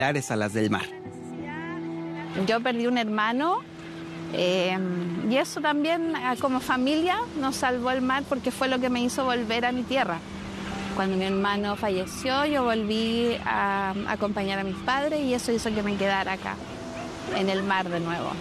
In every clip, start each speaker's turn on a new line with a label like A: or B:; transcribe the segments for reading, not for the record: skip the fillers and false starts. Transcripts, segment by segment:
A: a las del mar.
B: Yo perdí un hermano y eso también como familia nos salvó el mar porque fue lo que me hizo volver a mi tierra. Cuando mi hermano falleció yo volví a acompañar a mis padres y eso hizo que me quedara acá, en el mar de nuevo.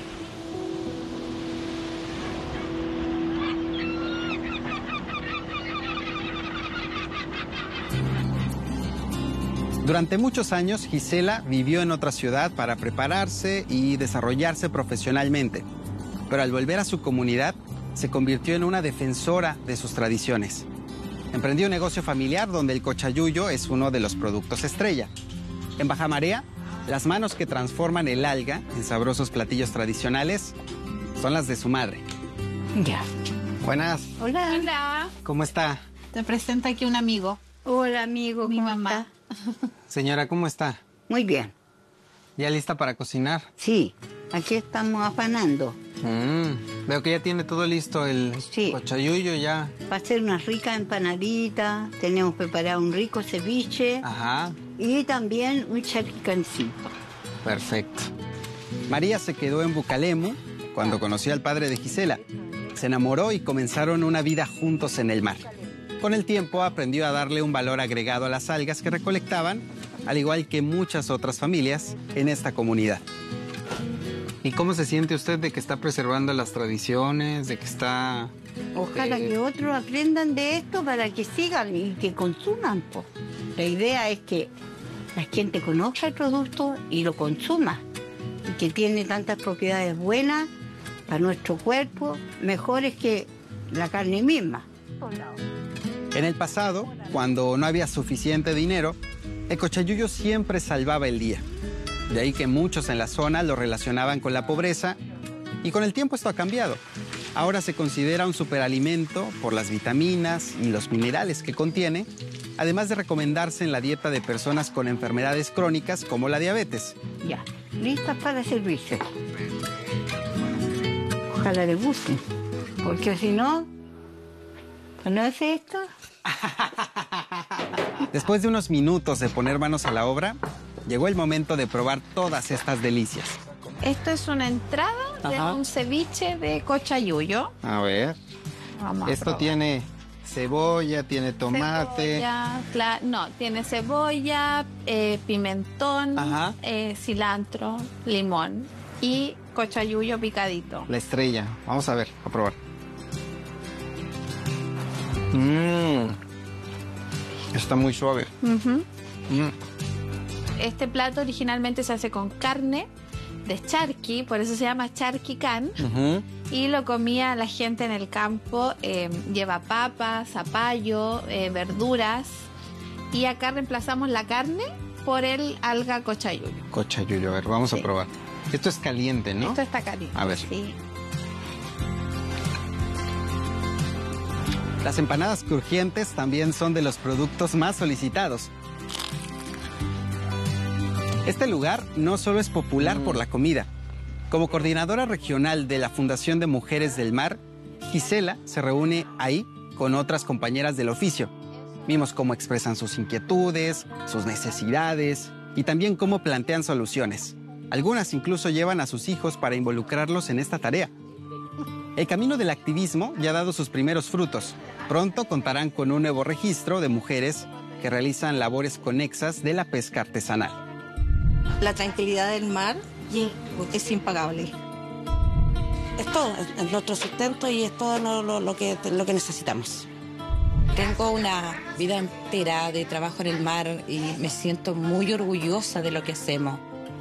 A: Durante muchos años, Gisela vivió en otra ciudad para prepararse y desarrollarse profesionalmente. Pero al volver a su comunidad, se convirtió en una defensora de sus tradiciones. Emprendió un negocio familiar donde el cochayuyo es uno de los productos estrella. En Baja Marea, las manos que transforman el alga en sabrosos platillos tradicionales son las de su madre.
C: Ya.
A: Buenas.
B: Hola. Hola.
A: ¿Cómo está?
C: Te presenta aquí un amigo.
D: Hola, amigo.
C: Mi
D: ¿cómo
C: mamá.
D: está?
A: Señora, ¿cómo está?
D: Muy bien.
A: ¿Ya lista para cocinar?
D: Sí, aquí estamos afanando.
A: Veo que ya tiene todo listo el
D: Sí.
A: cochayuyo ya.
D: Va a ser una rica empanadita. Tenemos preparado un rico ceviche.
A: Ajá,
D: Y también un charquicancito.
A: perfecto. María se quedó en Bucalemu cuando conoció al padre de Gisela. Se enamoró y comenzaron una vida juntos en el mar. Con el tiempo aprendió a darle un valor agregado a las algas que recolectaban, al igual que muchas otras familias en esta comunidad. ¿Y cómo se siente usted de que está preservando las tradiciones, de que está...
D: Ojalá que otros aprendan de esto para que sigan y que consuman, po. La idea es que la gente conozca el producto y lo consuma. Y que tiene tantas propiedades buenas para nuestro cuerpo, mejores que la carne misma.
A: En el pasado, cuando no había suficiente dinero, el cochayuyo siempre salvaba el día. De ahí que muchos en la zona lo relacionaban con la pobreza y con el tiempo esto ha cambiado. Ahora se considera un superalimento por las vitaminas y los minerales que contiene, además de recomendarse en la dieta de personas con enfermedades crónicas como la diabetes.
D: Ya, listas para servirse. Ojalá les guste, porque si no, ¿no es esto?
A: Después de unos minutos de poner manos a la obra, llegó el momento de probar todas estas delicias.
B: Esto es una entrada de
A: Ajá.
B: un ceviche de cochayuyo.
A: A ver,
B: Vamos a
A: esto
B: probar.
A: tiene cebolla, tiene tomate.
B: No, tiene cebolla, pimentón,
A: Ajá.
B: cilantro, limón y cochayuyo picadito.
A: La estrella. Vamos a ver, a probar. Está muy suave.
B: Ujú. Este plato originalmente se hace con carne de charqui, por eso se llama charquicán, y lo comía la gente en el campo. Lleva papa, zapallo, verduras, y acá reemplazamos la carne por el alga cochayuyo.
A: Cochayuyo, a ver, vamos
B: Sí.
A: a probar. Esto es caliente, ¿no?
B: Esto está caliente.
A: A ver.
B: Sí.
A: Las empanadas crujientes también son de los productos más solicitados. Este lugar no solo es popular por la comida. Como coordinadora regional de la Fundación de Mujeres del Mar, Gisela se reúne ahí con otras compañeras del oficio. Vimos cómo expresan sus inquietudes, sus necesidades y también cómo plantean soluciones. Algunas incluso llevan a sus hijos para involucrarlos en esta tarea. El camino del activismo ya ha dado sus primeros frutos. Pronto contarán con un nuevo registro de mujeres que realizan labores conexas de la pesca artesanal.
E: La tranquilidad del mar es impagable. Es todo, es nuestro sustento y es todo lo que necesitamos. Tengo una vida entera de trabajo en el mar y me siento muy orgullosa de lo que hacemos.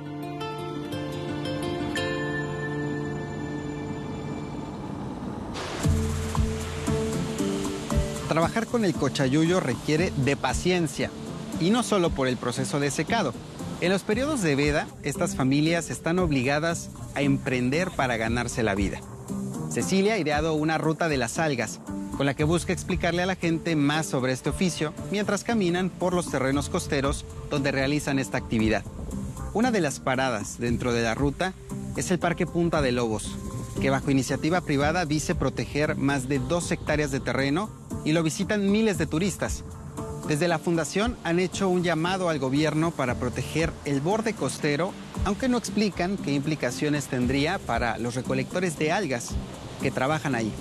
A: Trabajar con el cochayuyo requiere de paciencia, y no solo por el proceso de secado. En los periodos de veda, estas familias están obligadas a emprender para ganarse la vida. Cecilia ha ideado una ruta de las algas, con la que busca explicarle a la gente más sobre este oficio mientras caminan por los terrenos costeros donde realizan esta actividad. Una de las paradas dentro de la ruta es el Parque Punta de Lobos, que bajo iniciativa privada dice proteger más de 2 hectáreas de terreno y lo visitan miles de turistas. Desde la fundación han hecho un llamado al gobierno para proteger el borde costero, aunque no explican qué implicaciones tendría para los recolectores de algas que trabajan ahí.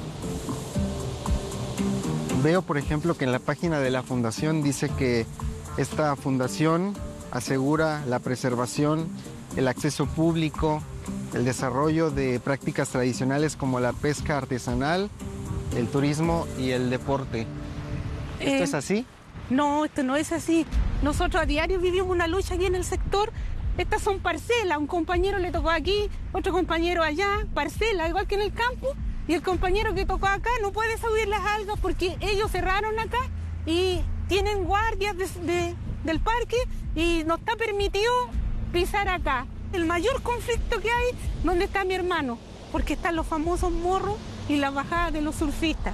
F: Veo, por ejemplo, que en la página de la fundación dice que esta fundación asegura la preservación, el acceso público, el desarrollo de prácticas tradicionales como la pesca artesanal, el turismo y el deporte. ¿Esto es así?
G: No, esto no es así. Nosotros a diario vivimos una lucha aquí en el sector. Estas son parcelas. Un compañero le tocó aquí, otro compañero allá, parcela, igual que en el campo. Y el compañero que tocó acá no puede subir las algas porque ellos cerraron acá y tienen guardias del parque y no está permitido pisar acá. El mayor conflicto que hay, ¿dónde está mi hermano? Porque están los famosos morros y la bajada de los surfistas.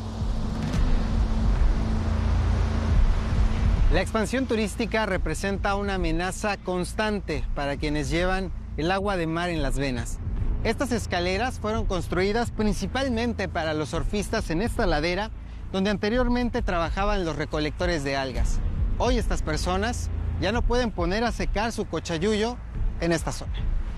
A: La expansión turística representa una amenaza constante para quienes llevan el agua de mar en las venas. Estas escaleras fueron construidas principalmente para los surfistas en esta ladera, donde anteriormente trabajaban los recolectores de algas. Hoy estas personas ya no pueden poner a secar su cochayuyo en esta zona.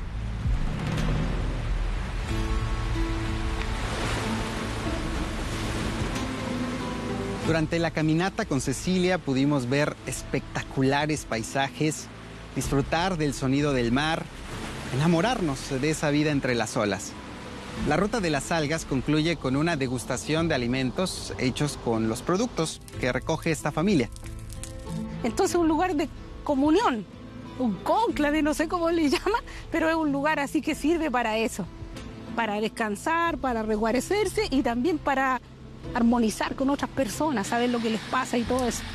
A: Durante la caminata con Cecilia pudimos ver espectaculares paisajes, disfrutar del sonido del mar, enamorarnos de esa vida entre las olas. La ruta de las algas concluye con una degustación de alimentos hechos con los productos que recoge esta familia.
G: Entonces un lugar de comunión, un cónclave, no sé cómo le llaman, pero es un lugar así que sirve para eso, para descansar, para reguarecerse y también para armonizar con otras personas, saber lo que les pasa y todo eso.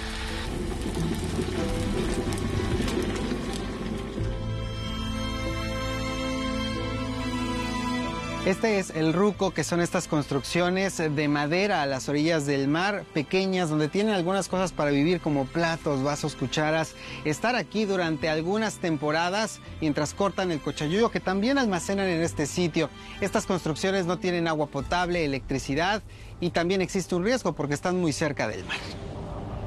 A: Este es el ruco, que son estas construcciones de madera a las orillas del mar, pequeñas, donde tienen algunas cosas para vivir como platos, vasos, cucharas. Estar aquí durante algunas temporadas mientras cortan el cochayuyo, que también almacenan en este sitio. Estas construcciones no tienen agua potable, electricidad y también existe un riesgo porque están muy cerca del mar.